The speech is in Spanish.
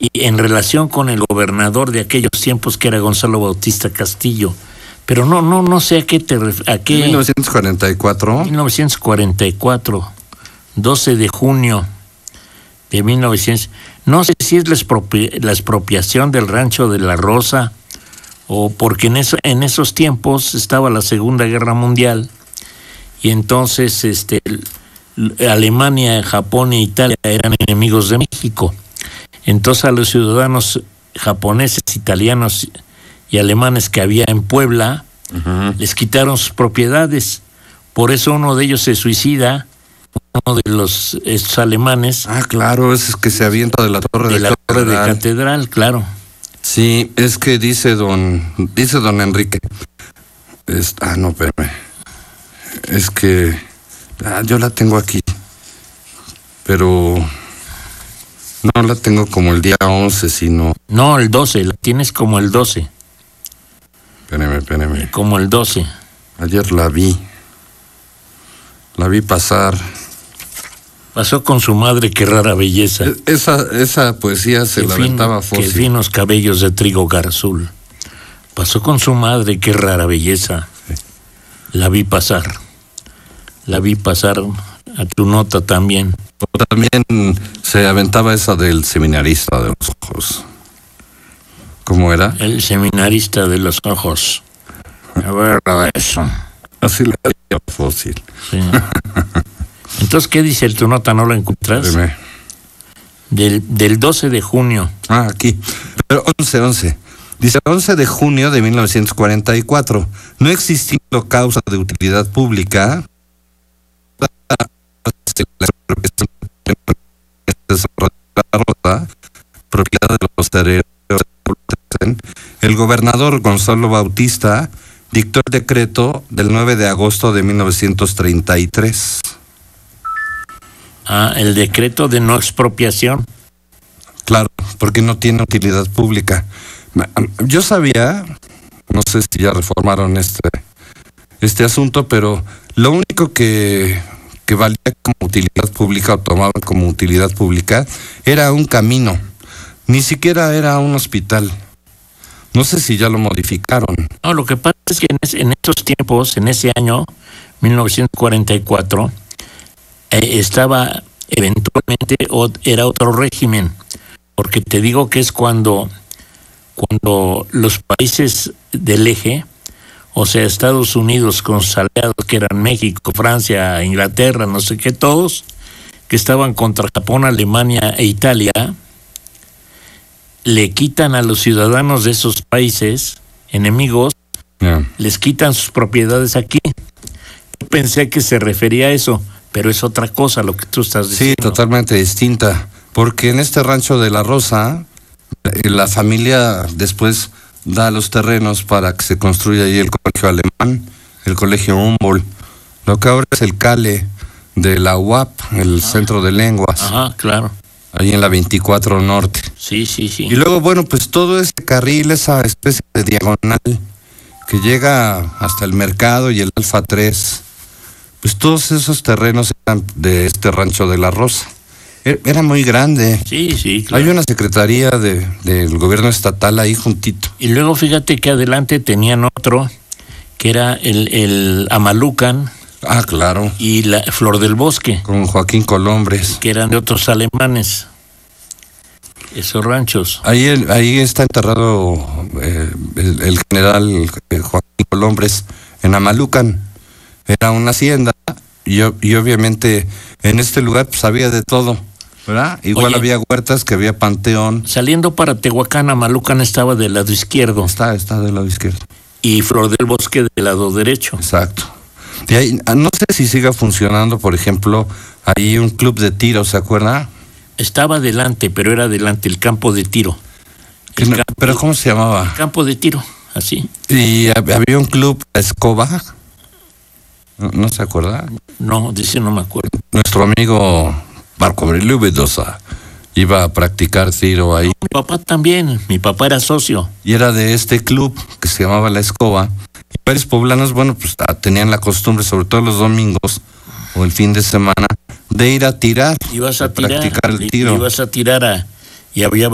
y en relación con el gobernador de aquellos tiempos que era Gonzalo Bautista Castillo. Pero no sé a qué a qué. 1944. 1944, 12 de junio de 1900. No sé si es la expropiación del rancho de La Rosa, o porque en esos tiempos estaba la Segunda Guerra Mundial, y entonces Alemania, Japón e Italia eran enemigos de México. Entonces a los ciudadanos japoneses, italianos y alemanes que había en Puebla, les quitaron sus propiedades. Por eso uno de ellos se suicida, uno de estos alemanes. Ah, claro, ese es que se avienta de la torre de catedral, claro. Sí, es que dice don Enrique. No, espérame. Es que yo la tengo aquí, pero no la tengo como el día 11, sino... No, el 12, la tienes como el 12. Espérame. Como el 12. Ayer la vi pasar. Pasó con su madre, qué rara belleza. Esa poesía se la aventaba Fósil. Qué finos cabellos de trigo garzul. Pasó con su madre, qué rara belleza. Sí. La vi pasar a tu nota también. También se aventaba esa del seminarista de los ojos. ¿Cómo era? El seminarista de los ojos. A ver, eso. Así la veía Fósil. Sí. Entonces, ¿qué dice tu nota? ¿No lo encuentras? Del 12 de junio. Aquí. Pero 11. Dice 11 de junio de 1944. No existiendo causa de utilidad pública, propiedad de los herederos, el gobernador Gonzalo Bautista dictó el decreto del 9 de agosto de 1933. El decreto de no expropiación. Claro, porque no tiene utilidad pública. Yo sabía, no sé si ya reformaron este asunto, pero lo único que valía como utilidad pública o tomaban como utilidad pública era un camino, ni siquiera era un hospital. No sé si ya lo modificaron. No, lo que pasa es que en estos tiempos, en ese año, 1944, estaba eventualmente, era otro régimen, porque te digo que es cuando los países del eje, o sea, Estados Unidos con sus aliados que eran México, Francia, Inglaterra, no sé qué, todos, que estaban contra Japón, Alemania e Italia, le quitan a los ciudadanos de esos países enemigos, les quitan sus propiedades aquí. Yo pensé que se refería a eso, pero es otra cosa lo que tú estás diciendo. Sí, totalmente distinta, porque en este rancho de La Rosa, la familia después da los terrenos para que se construya ahí el colegio alemán, el colegio Humboldt, lo que ahora es el CALE de la UAP, el Centro de Lenguas. Ajá, claro. Ahí en la 24 Norte. Sí. Y luego, bueno, pues todo ese carril, esa especie de diagonal que llega hasta el mercado y el Alfa 3, pues todos esos terrenos eran de este rancho de La Rosa. Era muy grande. Sí, claro. Hay una secretaría del gobierno estatal ahí juntito. Y luego fíjate que adelante tenían otro, que era el Amalucan. Claro. Y la Flor del Bosque. Con Joaquín Colombres. Que eran de otros alemanes. Esos ranchos. Ahí está enterrado el general Joaquín Colombres en Amalucan. Era una hacienda y obviamente en este lugar pues había de todo, ¿verdad? Igual había huertas, que había panteón. Saliendo para Tehuacán, Amalucan estaba del lado izquierdo. Está del lado izquierdo. Y Flor del Bosque del lado derecho. Exacto. Y ahí, no sé si siga funcionando, por ejemplo, ahí un club de tiro, ¿se acuerda? Estaba adelante, pero era adelante el campo de tiro. ¿Pero cómo se llamaba? Campo de tiro, así. Y había un club, Escoba. ¿No se acuerda? No, de ese no me acuerdo. Nuestro amigo Marco Aurelio Bedosa iba a practicar tiro ahí. Mi papá también, mi papá era socio. Y era de este club que se llamaba La Escoba. Y varios poblanos, bueno, pues tenían la costumbre, sobre todo los domingos o el fin de semana, de ir a tirar. Ibas a tirar, practicar el tiro. Ibas a tirar y había